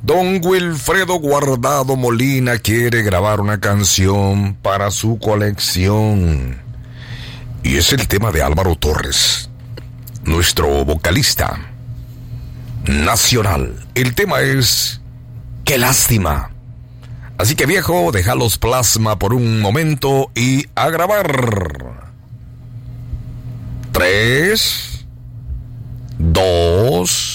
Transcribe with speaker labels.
Speaker 1: Don Wilfredo Guardado Molina quiere grabar una canción para su colección. Y es el tema de Álvaro Torres, nuestro vocalista nacional. El tema es Qué lástima. Así que viejo, deja los plasma por un momento y a grabar. 3, 2,